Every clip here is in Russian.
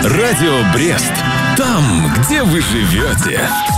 Радио Брест. Там, где вы живете.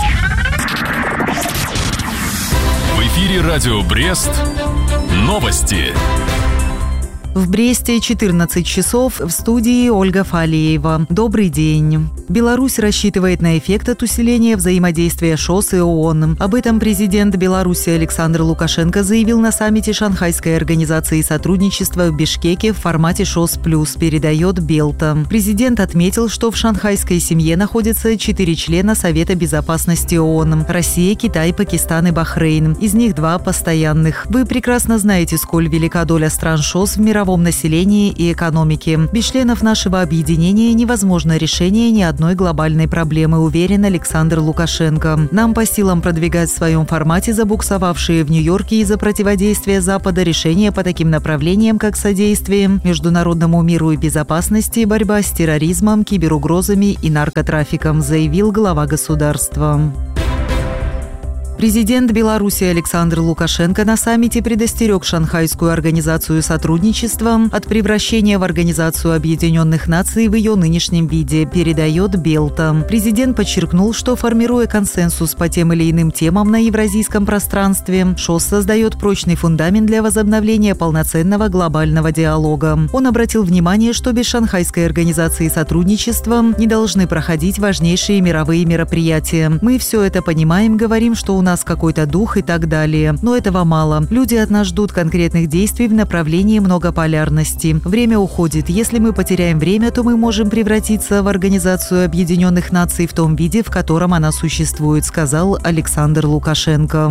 В эфире Радио Брест. Новости. В Бресте 14 часов, в студии Ольга Фалеева. Добрый день. Беларусь рассчитывает на эффект от усиления взаимодействия ШОС и ООН. Об этом президент Беларуси Александр Лукашенко заявил на саммите Шанхайской организации сотрудничества в Бишкеке в формате ШОС+, передает Белта. Президент отметил, что в шанхайской семье находятся 4 члена Совета безопасности ООН – Россия, Китай, Пакистан и Бахрейн. Из них 2 постоянных. Вы прекрасно знаете, сколь велика доля стран ШОС в мировом населении и экономике. Без членов нашего объединения невозможно решение ни одной глобальной проблемы, уверен Александр Лукашенко. Нам по силам продвигать в своем формате забуксовавшие в Нью-Йорке из-за противодействия Запада решения по таким направлениям, как содействие международному миру и безопасности, борьба с терроризмом, киберугрозами и наркотрафиком, заявил глава государства. Президент Беларуси Александр Лукашенко на саммите предостерег Шанхайскую организацию сотрудничества от превращения в Организацию Объединенных Наций в ее нынешнем виде, передает Белта. Президент подчеркнул, что, формируя консенсус по тем или иным темам на евразийском пространстве, ШОС создает прочный фундамент для возобновления полноценного глобального диалога. Он обратил внимание, что без Шанхайской организации сотрудничества не должны проходить важнейшие мировые мероприятия. Мы все это понимаем, говорим, что у нас какой-то дух и так далее. Но этого мало. Люди от нас ждут конкретных действий в направлении многополярности. Время уходит. Если мы потеряем время, то мы можем превратиться в Организацию Объединенных Наций в том виде, в котором она существует, сказал Александр Лукашенко.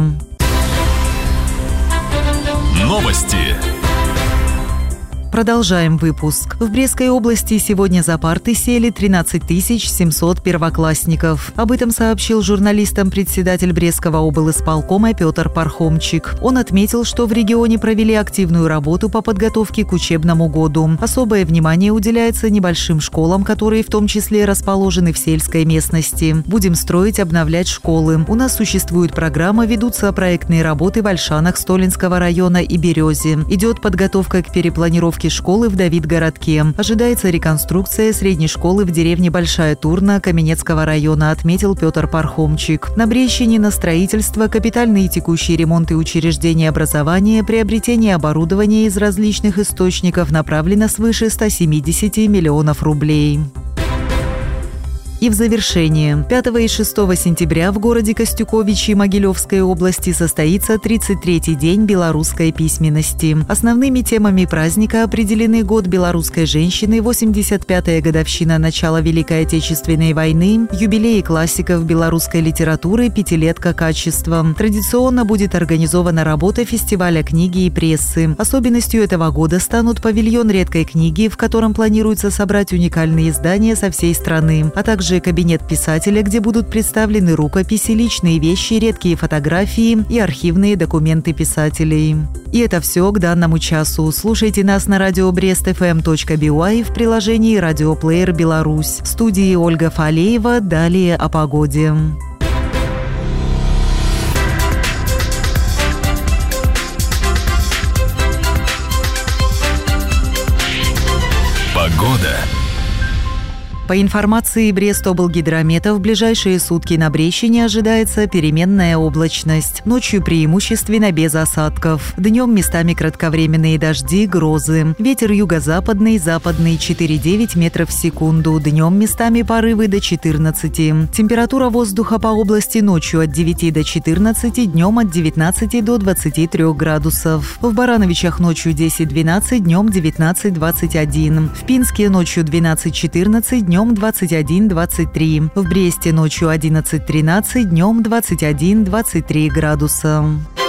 Новости. Продолжаем выпуск. В Брестской области сегодня за парты сели 13 700 первоклассников. Об этом сообщил журналистам председатель Брестского облисполкома Петр Пархомчик. Он отметил, что в регионе провели активную работу по подготовке к учебному году. Особое внимание уделяется небольшим школам, которые в том числе расположены в сельской местности. Будем строить, обновлять школы. У нас существует программа, ведутся проектные работы в Ольшанах Столинского района и Березе. Идет подготовка к перепланировке школы в Давидгородке. Ожидается реконструкция средней школы в деревне Большая Турна Каменецкого района, отметил Петр Пархомчик. На Брещине на строительство, капитальные и текущие ремонты учреждений образования, приобретение оборудования из различных источников направлено свыше 170 миллионов рублей. И в завершение. 5 и 6 сентября в городе Костюковичи Могилевской области состоится 33-й день белорусской письменности. Основными темами праздника определены год белорусской женщины, 85-я годовщина начала Великой Отечественной войны, юбилей классиков белорусской литературы, пятилетка качества. Традиционно будет организована работа фестиваля книги и прессы. Особенностью этого года станут павильон редкой книги, в котором планируется собрать уникальные издания со всей страны, а также кабинет писателя, где будут представлены рукописи, личные вещи, редкие фотографии и архивные документы писателей. И это все к данному часу. Слушайте нас на radiobrestfm.by в приложении «Радиоплеер Беларусь». В студии Ольга Фалеева. Далее о погоде. Погода. По информации Брестоблгидромета, в ближайшие сутки на Брещине ожидается переменная облачность. Ночью преимущественно без осадков. Днем местами кратковременные дожди, грозы. Ветер юго-западный, западный 4,9 метров в секунду. Днем местами порывы до 14. Температура воздуха по области ночью от 9 до 14, днем от 19 до 23 градусов. В Барановичах ночью 10-12, днем 19-21. В Пинске ночью 12-14, днем 21-23. В Бресте ночью 11-13, днем 21-23 градуса.